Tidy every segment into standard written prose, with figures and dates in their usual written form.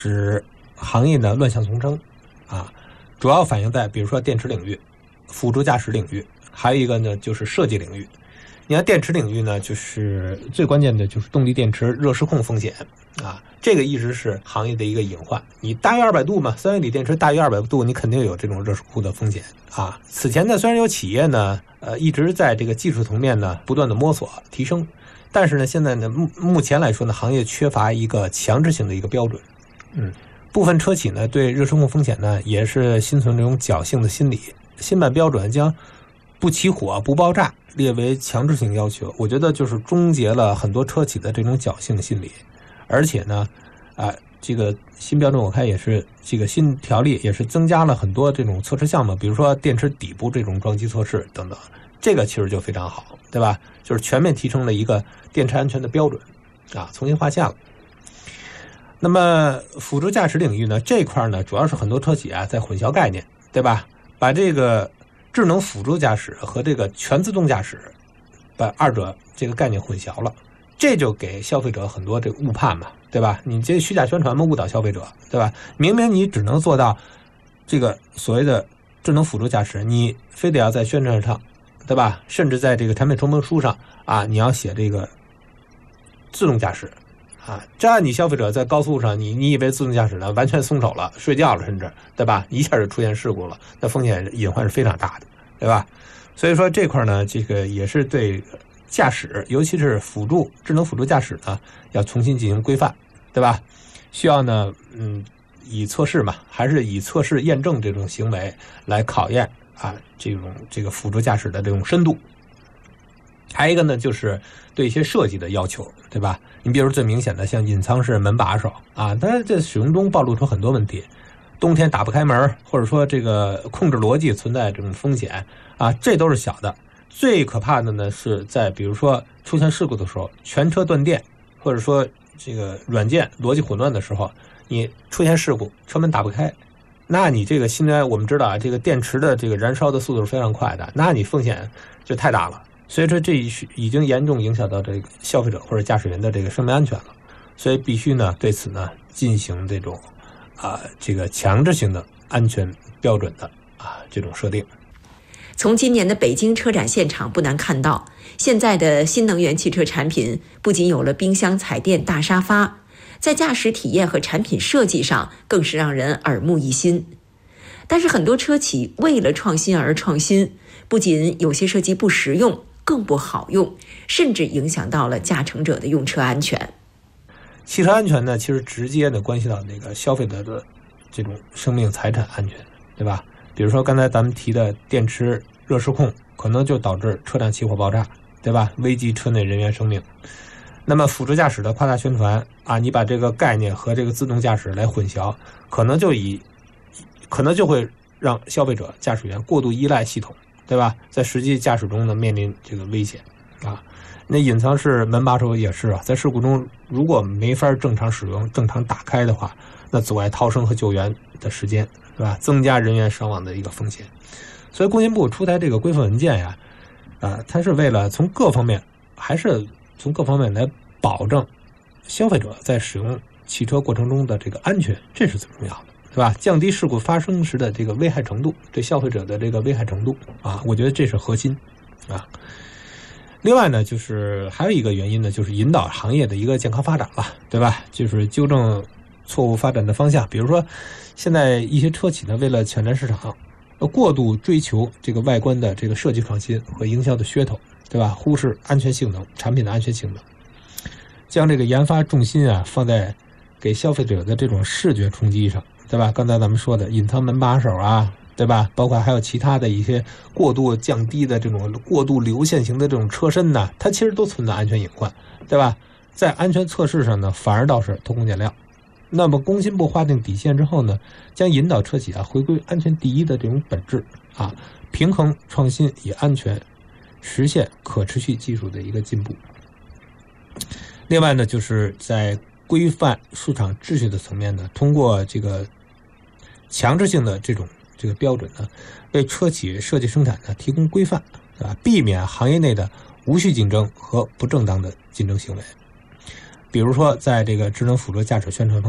使行业的乱象丛生啊，主要反映在比如说电池领域、辅助驾驶领域，还有一个呢就是设计领域。你看电池领域呢，就是最关键的就是动力电池热失控风险啊，这个一直是行业的一个隐患。你大于200度嘛，3元锂电池大于200度，你肯定有这种热失控的风险啊。此前呢，虽然有企业呢，一直在这个技术层面呢不断的摸索提升，但是呢，现在呢目前来说呢，行业缺乏一个强制性的一个标准。部分车企呢对热失控风险呢也是心存这种侥幸的心理，新版标准将不起火、不爆炸列为强制性要求，我觉得就是终结了很多车企的这种侥幸心理。而且呢，这个新标准我看也是这个新条例也是增加了很多这种测试项目，比如说电池底部这种撞击测试等等，这个其实就非常好，对吧？就是全面提升了一个电池安全的标准啊，重新划线了。那么辅助驾驶领域呢，这块呢主要是很多车企在混淆概念，对吧？把这个智能辅助驾驶和这个全自动驾驶把二者这个概念混淆了，这就给消费者很多这个误判嘛，对吧？你这虚假宣传嘛，误导消费者，对吧？明明你只能做到这个所谓的智能辅助驾驶，你非得要在宣传上，对吧？甚至在这个产品说明书上你要写这个自动驾驶这样你消费者在高速上，你以为自动驾驶呢完全松手了，睡觉了，甚至对吧？一下就出现事故了，那风险隐患是非常大的，对吧？所以说这块呢，这个也是对驾驶，尤其是智能辅助驾驶呢，要重新进行规范，对吧？需要呢，以测试嘛，还是以测试验证这种行为来考验这个辅助驾驶的这种深度。还有一个呢，就是对一些设计的要求，对吧？你比如最明显的，像隐藏式门把手它在使用中暴露出很多问题，冬天打不开门，或者说这个控制逻辑存在这种风险这都是小的。最可怕的呢，是在比如说出现事故的时候，全车断电，或者说这个软件逻辑混乱的时候，你出现事故，车门打不开，那你这个现在我们知道这个电池的这个燃烧的速度是非常快的，那你风险就太大了。所以说这已经严重影响到这个消费者或者驾驶员的这个生命安全了，所以必须呢对此呢进行这种这个强制性的安全标准的这种设定。 从今年的北京车展现场不难看到，现在的新能源汽车产品不仅有了冰箱、彩电、大沙发，在驾驶体验和产品设计上更是让人耳目一新。但是很多车企为了创新而创新，不仅有些设计不实用，更不好用，甚至影响到了驾乘者的用车安全。 汽车安全呢，其实直接的关系到那个消费者的这种生命财产安全，对吧？比如说刚才咱们提的电池热失控，可能就导致车辆起火爆炸，对吧？危及车内人员生命。那么辅助驾驶的夸大宣传你把这个概念和这个自动驾驶来混淆，可能就会让消费者、驾驶员过度依赖系统，对吧？在实际驾驶中呢，面临这个危险那隐藏式门把手也是在事故中如果没法正常使用、正常打开的话，那阻碍逃生和救援的时间，是吧？增加人员伤亡的一个风险。所以工信部出台这个规范文件它是为了从各方面来保证消费者在使用汽车过程中的这个安全，这是最重要的，是吧？降低事故发生时的这个危害程度，对消费者的这个危害程度我觉得这是核心另外呢，就是还有一个原因呢，就是引导行业的一个健康发展了，对吧？就是纠正错误发展的方向。比如说现在一些车企呢，为了抢占市场，过度追求这个外观的这个设计创新和营销的噱头，对吧？忽视安全性能、产品的安全性能，将这个研发重心放在给消费者的这种视觉冲击上，对吧？刚才咱们说的隐藏门把手对吧？包括还有其他的一些过度降低的这种过度流线型的这种车身它其实都存在安全隐患，对吧？在安全测试上呢，反而倒是偷工减料。那么工信部划定底线之后呢，将引导车企回归安全第一的这种本质平衡创新与安全，实现可持续技术的一个进步。另外呢，就是在规范市场秩序的层面呢，通过这个强制性的这个标准呢，为车企设计生产呢提供规范，对吧？避免行业内的无序竞争和不正当的竞争行为。比如说，在这个智能辅助驾驶宣传方面，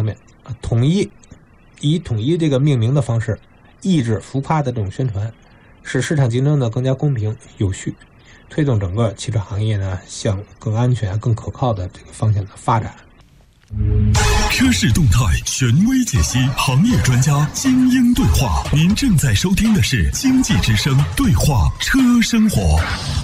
以统一这个命名的方式，抑制浮夸的这种宣传，使市场竞争呢更加公平有序，推动整个汽车行业呢向更安全、更可靠的这个方向的发展。 车市动态，权威解析，行业专家精英对话。您正在收听的是经济之声对话车生活。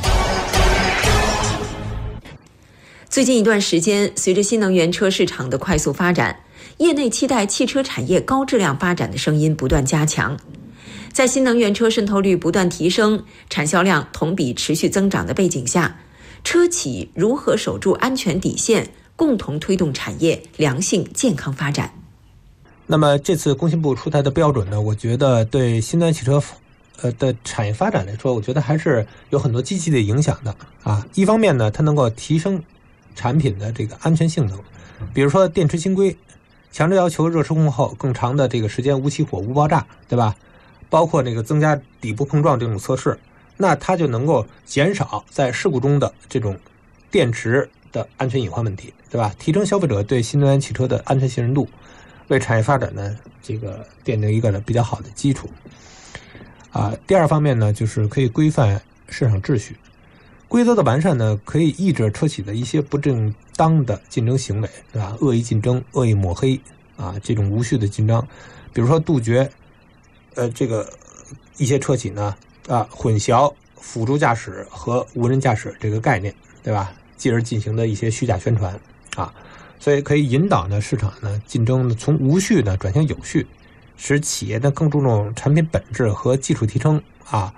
最近一段时间，随着新能源车市场的快速发展，业内期待汽车产业高质量发展的声音不断加强。在新能源车渗透率不断提升、产销量同比持续增长的背景下，车企如何守住安全底线，共同推动产业良性健康发展？ 那么这次工信部出台的标准呢，我觉得对新能源汽车的产业发展来说，我觉得还是有很多积极的影响的啊。一方面呢，它能够提升产品的这个安全性能，比如说电池新规，强制要求热失控后更长的这个时间无起火、无爆炸，对吧？包括那个增加底部碰撞这种测试，那它就能够减少在事故中的这种电池的安全隐患问题，对吧？提升消费者对新能源汽车的安全信任度，为产业发展呢这个奠定一个比较好的基础。第二方面呢，就是可以规范市场秩序，规则的完善呢，可以抑制车企的一些不正当的竞争行为，对吧？恶意竞争、恶意抹黑这种无序的竞争，比如说杜绝这个一些车企呢混淆辅助驾驶和无人驾驶这个概念，对吧？继而进行的一些虚假宣传所以可以引导呢市场呢竞争从无序呢转向有序，使企业呢更注重产品本质和技术提升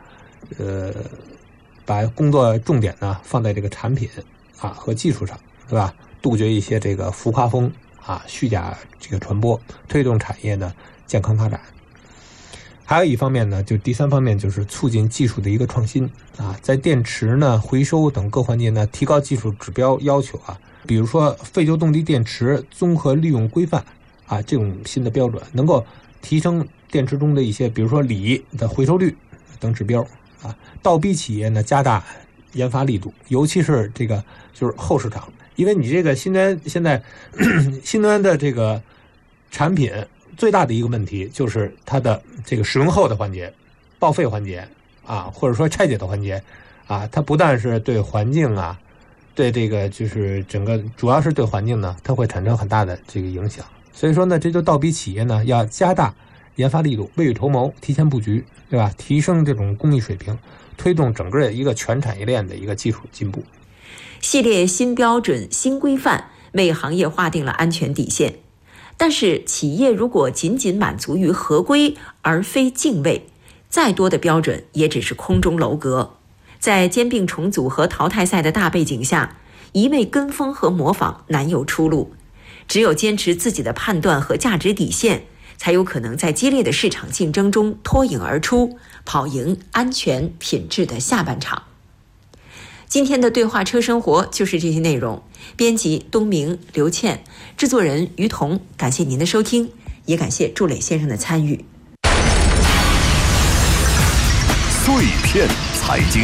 把工作重点呢放在这个产品和技术上，对吧？杜绝一些这个浮夸风虚假这个传播，推动产业呢健康发展。还有一方面呢，就第三方面就是促进技术的一个创新在电池呢回收等各环节呢提高技术指标要求比如说废旧动力电池综合利用规范这种新的标准，能够提升电池中的一些比如说锂的回收率等指标倒逼企业呢加大研发力度，尤其是这个就是后市场，因为你这个现在新能源的这个产品最大的一个问题就是它的这个使用后的环节、报废环节或者说拆解的环节它不但是对环境对这个就是整个主要是对环境呢，它会产生很大的这个影响。所以说呢，这就倒逼企业呢要加大研发力度，未雨绸缪，提前布局，对吧？提升这种工艺水平，推动整个一个全产业链的一个技术进步。 系列新标准、新规范为行业划定了安全底线。但是企业如果仅仅满足于合规而非敬畏，再多的标准也只是空中楼阁。在兼并重组和淘汰赛的大背景下，一味跟风和模仿难有出路。只有坚持自己的判断和价值底线，才有可能在激烈的市场竞争中脱颖而出，跑赢安全品质的下半场。今天的对话车生活就是这些内容。编辑东明、刘倩，制作人于彤。感谢您的收听，也感谢祝磊先生的参与。 碎片财经，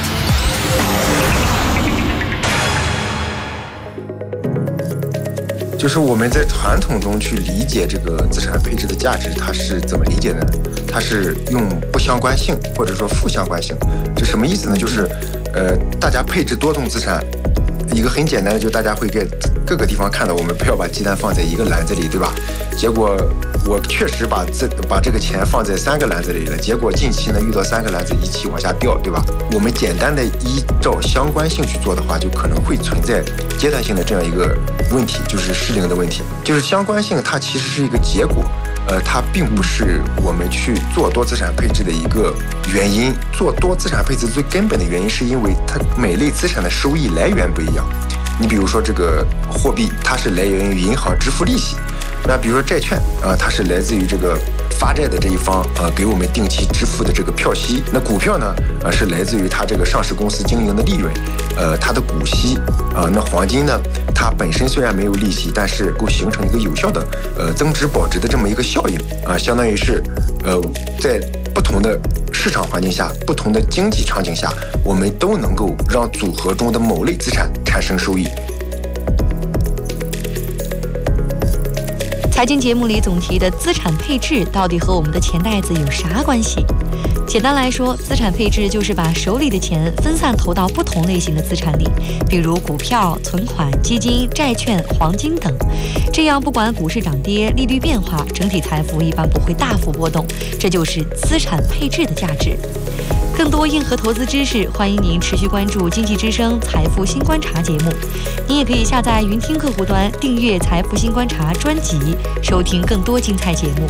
就是我们在传统中去理解这个资产配置的价值，它是怎么理解的呢？它是用不相关性或者说负相关性。这什么意思呢？就是大家配置多种资产，一个很简单的，就大家会在各个地方看到，我们不要把鸡蛋放在一个篮子里，对吧？结果我确实把这个钱放在3个篮子里了，结果近期呢遇到3个篮子一起往下掉，对吧？我们简单的依照相关性去做的话，就可能会存在阶段性的这样一个问题，就是失灵的问题。就是相关性它其实是一个结果，它并不是我们去做多资产配置的一个原因。做多资产配置最根本的原因是因为它每类资产的收益来源不一样。你比如说这个货币，它是来源于银行支付利息。那比如说债券它是来自于这个发债的这一方给我们定期支付的这个票息。那股票呢是来自于它这个上市公司经营的利润，它的股息那黄金呢，它本身虽然没有利息，但是够形成一个有效的增值保值的这么一个效应相当于是在不同的市场环境下、不同的经济场景下，我们都能够让组合中的某类资产产生收益。 财经节目里总提的资产配置到底和我们的钱袋子有啥关系？简单来说，资产配置就是把手里的钱分散投到不同类型的资产里，比如股票、存款、基金、债券、黄金等。这样不管股市涨跌、利率变化，整体财富一般不会大幅波动，这就是资产配置的价值。更多硬核投资知识，欢迎您持续关注经济之声财富新观察节目。您也可以下载云听客户端订阅财富新观察专辑，收听更多精彩节目。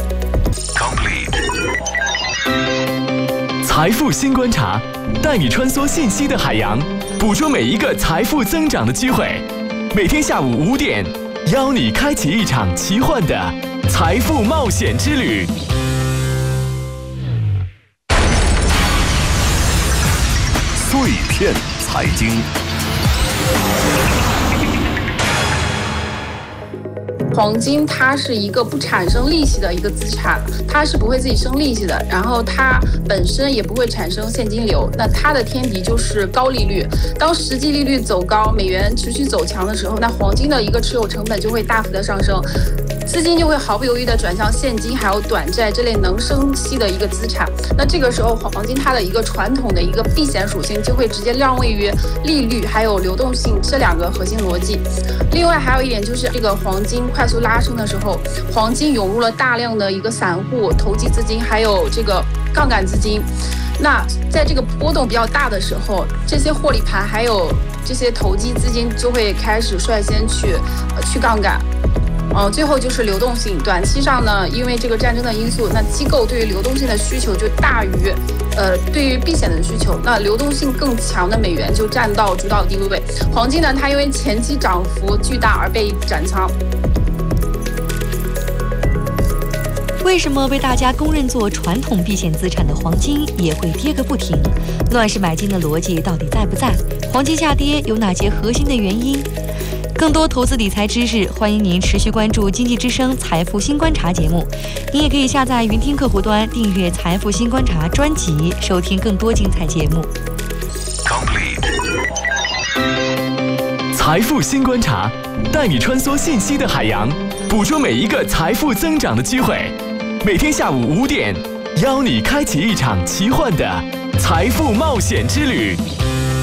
财富新观察，带你穿梭信息的海洋，捕捉每一个财富增长的机会。每天下午5点，邀你开启一场奇幻的财富冒险之旅。 碎片财经， 黄金它是一个不产生利息的一个资产，它是不会自己生利息的，然后它本身也不会产生现金流。那它的天敌就是高利率。当实际利率走高，美元持续走强的时候，那黄金的一个持有成本就会大幅的上升，资金就会毫不犹豫的转向现金还有短债这类能生息的一个资产。那这个时候黄金它的一个传统的一个避险属性就会直接让位于利率还有流动性这2个核心逻辑。另外还有一点就是这个黄金快速拉升的时候，黄金涌入了大量的一个散户投机资金还有这个杠杆资金。那在这个波动比较大的时候，这些获利盘还有这些投机资金就会开始率先去杠杆。最后就是流动性。短期上呢，因为这个战争的因素，那机构对于流动性的需求就大于对于避险的需求。那流动性更强的美元就占到主导地位。黄金呢，它因为前期涨幅巨大而被斩仓。 为什么被大家公认作传统避险资产的黄金也会跌个不停？乱世买金的逻辑到底在不在？黄金下跌有哪些核心的原因？更多投资理财知识，欢迎您持续关注经济之声财富新观察节目。您也可以下载云听客户端订阅财富新观察专辑，收听更多精彩节目。 财富新观察，带你穿梭信息的海洋，捕捉每一个财富增长的机会。每天下午5点，邀你开启一场奇幻的财富冒险之旅。